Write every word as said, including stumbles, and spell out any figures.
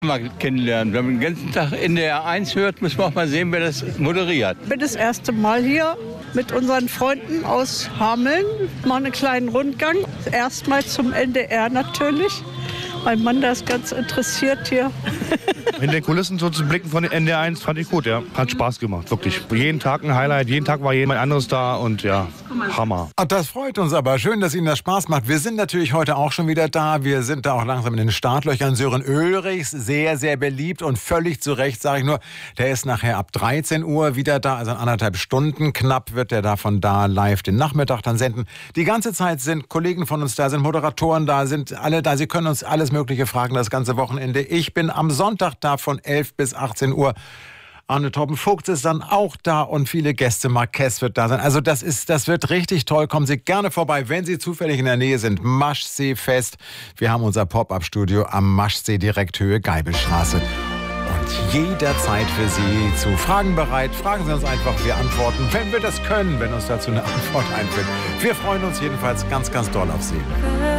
Mal kennenlernen. Wenn man den ganzen Tag N D R eins hört, muss man auch mal sehen, wer das moderiert. Ich bin das erste Mal hier mit unseren Freunden aus Hameln. Machen einen kleinen Rundgang. Erstmal zum N D R natürlich. Mein Mann, der ist ganz interessiert hier. In den Kulissen so zu blicken von den N D R eins fand ich gut, ja. Hat Spaß gemacht, wirklich. Jeden Tag ein Highlight, jeden Tag war jemand anderes da und ja, Hammer. Ach, das freut uns aber. Schön, dass Ihnen das Spaß macht. Wir sind natürlich heute auch schon wieder da. Wir sind da auch langsam in den Startlöchern. Sören Ulrichs, sehr, sehr beliebt und völlig zu Recht, sage ich nur. Der ist nachher ab dreizehn Uhr wieder da, also in anderthalb Stunden knapp wird der da von da live den Nachmittag dann senden. Die ganze Zeit sind Kollegen von uns da, sind Moderatoren da, sind alle da. Sie können uns alles Mögliche fragen das ganze Wochenende. Ich bin am Sonntag da von elf bis achtzehn Uhr. Arne Torben-Vogts ist dann auch da und viele Gäste. Marquez wird da sein. Also das ist, das wird richtig toll. Kommen Sie gerne vorbei, wenn Sie zufällig in der Nähe sind. Maschsee-Fest. Wir haben unser Pop-Up-Studio am Maschsee, direkt Höhe Geibelstraße. Und jederzeit für Sie zu Fragen bereit. Fragen Sie uns einfach, wir antworten, wenn wir das können, wenn uns dazu eine Antwort einfällt. Wir freuen uns jedenfalls ganz, ganz doll auf Sie.